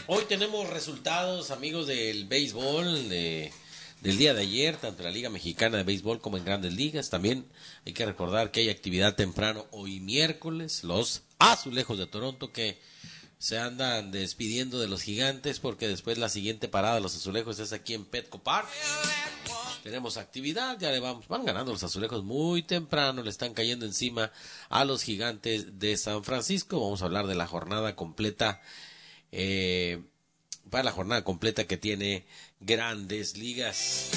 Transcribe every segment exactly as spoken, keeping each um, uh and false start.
Hoy tenemos resultados, amigos, del béisbol de, del día de ayer, tanto en la Liga Mexicana de Béisbol como en Grandes Ligas. También hay que recordar que hay actividad temprano hoy miércoles, los Azulejos de Toronto que se andan despidiendo de los Gigantes porque después la siguiente parada de los Azulejos es aquí en Petco Park. Tenemos actividad, ya le vamos, van ganando los Azulejos muy temprano, le están cayendo encima a los Gigantes de San Francisco. Vamos a hablar de la jornada completa, eh, para la jornada completa que tiene Grandes Ligas.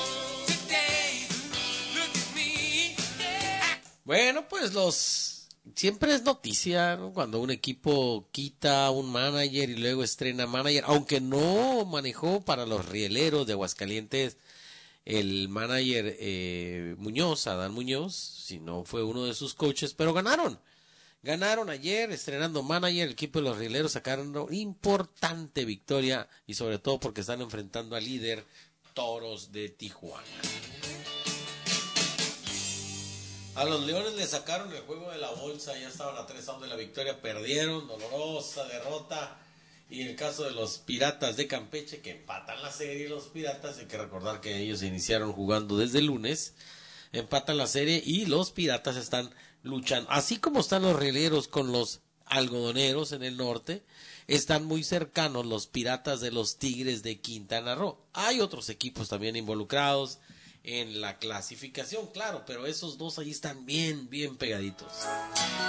Bueno, pues los siempre es noticia, ¿no?, cuando un equipo quita un manager y luego estrena manager, aunque no manejó para los Rieleros de Aguascalientes el manager eh, Muñoz, Adán Muñoz, si no fue uno de sus coaches, pero ganaron. Ganaron ayer, estrenando manager, el equipo de los Rieleros sacaron una importante victoria y sobre todo porque están enfrentando al líder Toros de Tijuana. A los Leones le sacaron el juego de la bolsa, ya estaban a tres outs de la victoria, perdieron, dolorosa derrota. Y el caso de los Piratas de Campeche, que empatan la serie, los Piratas, hay que recordar que ellos iniciaron jugando desde el lunes, empatan la serie y los Piratas están luchando. Así como están los Rieleros con los Algodoneros en el norte, están muy cercanos los Piratas de los Tigres de Quintana Roo. Hay otros equipos también involucrados en la clasificación, claro, pero esos dos ahí están bien, bien pegaditos.